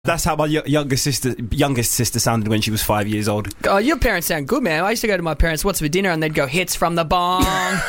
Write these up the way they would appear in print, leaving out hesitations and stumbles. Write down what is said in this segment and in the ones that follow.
That's how my youngest sister sounded when she was 5 years old. Oh, your parents sound good, man. I used to go to my parents' what's for dinner and they'd go hits from the bong.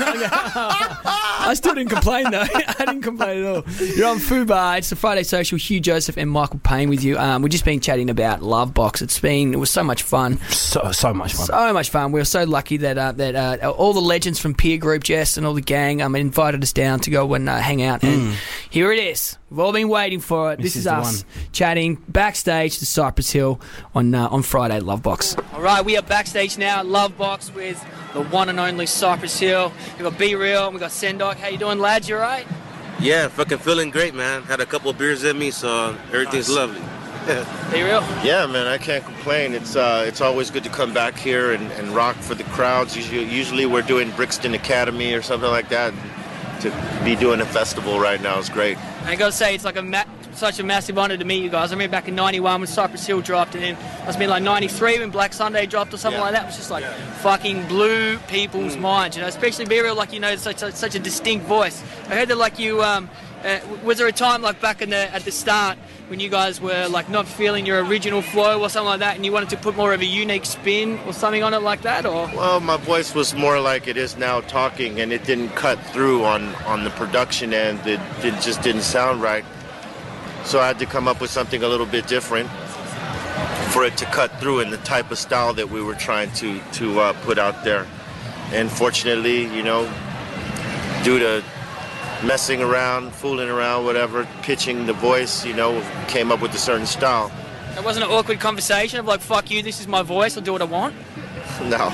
I still didn't complain though. I didn't complain at all. You're on Fubar. It's the Friday Social. Hugh Joseph and Michael Payne with you. We've just been chatting about Love Box. It was so much fun. So much fun. So much fun. We were so lucky that all the legends from Peer Group, Jess and all the gang invited us down to go and hang out. And here it is. We've all been waiting for it. This is us chatting backstage to Cypress Hill on Friday at Love Box. All right, we are backstage now at Love Box with the one and only Cypress Hill. We've got Be Real and we've got Sendok. How you doing, lads? You all right? Yeah, fucking feeling great, man. Had a couple of beers in me, so everything's lovely. Be Real? Yeah, man, I can't complain. It's always good to come back here and rock for the crowds. Usually we're doing Brixton Academy or something like that. To be doing a festival right now is great. I gotta say, it's like such a massive honour to meet you guys. I remember back in '91 when Cypress Hill dropped, and then must have been like '93 when Black Sunday dropped or something like that. It was just like fucking blew people's minds, you know. Especially Be Real, like, you know, such a distinct voice. I heard that, like, you was there a time like back at the start when you guys were like not feeling your original flow or something like that, and you wanted to put more of a unique spin or something on it like that, or? Well, my voice was more like it is now talking, and it didn't cut through on the production end. It just didn't sound right. So I had to come up with something a little bit different for it to cut through in the type of style that we were trying to put out there. And fortunately, you know, due to messing around, fooling around, whatever, pitching the voice, you know, came up with a certain style. It wasn't an awkward conversation of like, fuck you, this is my voice, I'll do what I want? No.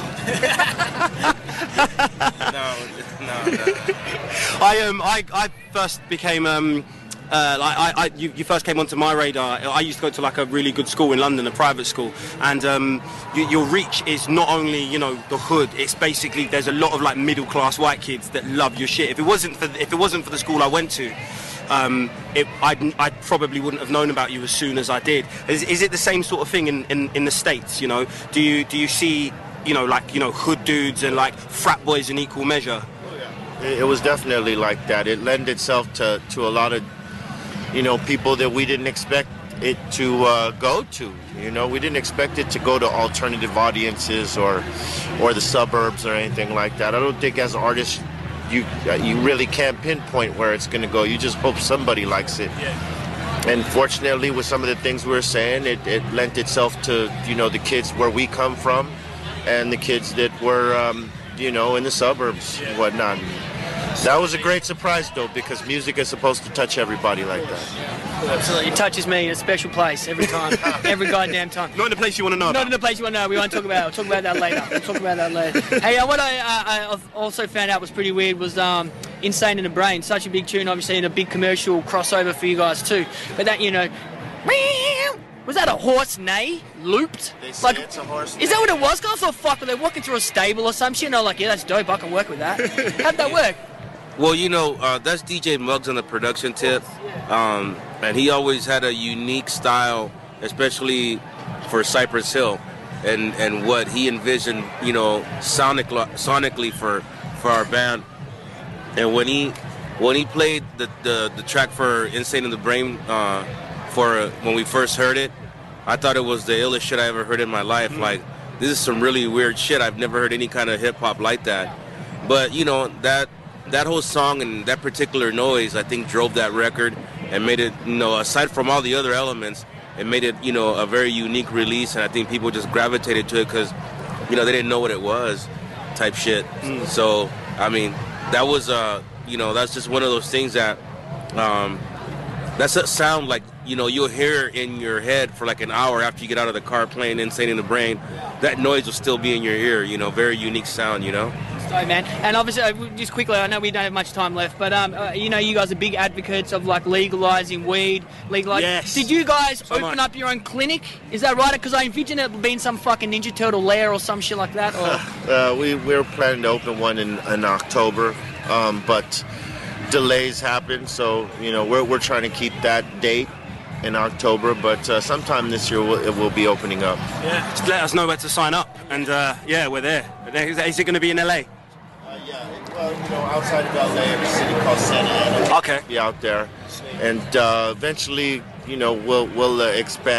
No. I first became you first came onto my radar. I used to go to like a really good school in London, a private school, and your reach is not only, you know, the hood. It's basically there's a lot of like middle class white kids that love your shit. If it wasn't for the school I went to, I probably wouldn't have known about you as soon as I did. Is it the same sort of thing in the States? You know, do you see, you know, like, you know, hood dudes and like frat boys in equal measure? It was definitely like that. It lent itself to a lot of, you know, people that we didn't expect it to go to. You know, we didn't expect it to go to alternative audiences or the suburbs or anything like that. I don't think as artists you really can't pinpoint where it's going to go. You just hope somebody likes it. And fortunately, with some of the things we were saying, it lent itself to, you know, the kids where we come from and the kids that were, you know, in the suburbs and whatnot. That was a great surprise, though, because music is supposed to touch everybody like that. Absolutely. It touches me in a special place every time. Every goddamn time. Not in the place you want to know. Not in the place you want to know. We won't talk about it. We'll talk about that later. Hey, what I also found out was pretty weird was Insane in the Brain. Such a big tune, obviously, and a big commercial crossover for you guys, too. But that, you know... Was that a horse neigh? Looped? They say like, it's a horse neigh. Is that what it was? I thought, fuck, were they walking through a stable or some shit? And I was like, yeah, that's dope. I can work with that. How'd that work? Well, you know, that's DJ Muggs on the production tip. And he always had a unique style, especially for Cypress Hill and what he envisioned, you know, sonically for our band. And when he played the track for Insane in the Brain when we first heard it, I thought it was the illest shit I ever heard in my life. Like, this is some really weird shit. I've never heard any kind of hip-hop like that. But, you know, that whole song and that particular noise, I think, drove that record and made it, you know, aside from all the other elements, it made it, you know, a very unique release. And I think people just gravitated to it because, you know, they didn't know what it was type shit. So, I mean, that was, you know, that's just one of those things that, that's a sound like, you know, you'll hear in your head for like an hour after you get out of the car playing Insane in the Brain. That noise will still be in your ear, you know, very unique sound, you know? Sorry, man. And obviously, just quickly, I know we don't have much time left, but, you know, you guys are big advocates of, like, legalising weed. Yes. Did you guys open up your own clinic? Is that right? Because I envision it being some fucking Ninja Turtle lair or some shit like that. Or... we're planning to open one in October, but delays happen, so, you know, we're trying to keep that date in October, but sometime this year it will be opening up. Yeah, just let us know where to sign up, and yeah, we're there. Is it going to be in LA? Well, you know, outside of LA, in a city called Santa Ana. Okay. Be out there, and eventually we'll expand